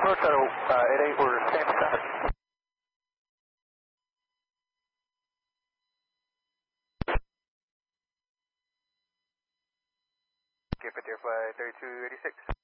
North Shuttle 88, we're Stanford Center. Okay, Frontier Flight 3286.